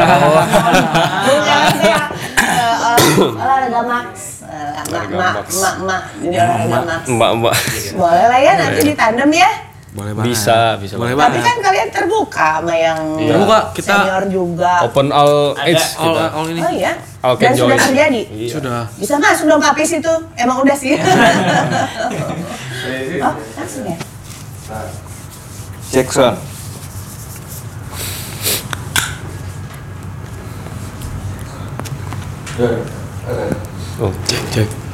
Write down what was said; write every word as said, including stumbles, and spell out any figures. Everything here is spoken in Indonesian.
Olahraga Max. Mak, mak, mak, jadi olahraga Max. Mbak, mbak. Boleh lah ya, nanti ditandem ya. Boleh banget. Bisa, bisa. Boleh banget. Tapi kan kalian terbuka sama yang iya. Terbuka, kita senior juga. Open all age all, kita. all ini. Oh iya. All Dan can sudah join. terjadi. Iya. Sudah. Bisa masuk dong Papis itu. Emang udah sih. Oh, langsung ya. Jackson. Oh, cek, cek.